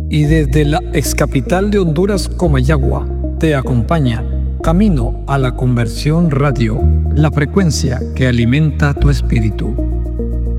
Y desde la excapital de Honduras, Comayagua, te acompaña Camino a la Conversión Radio, la frecuencia que alimenta tu espíritu.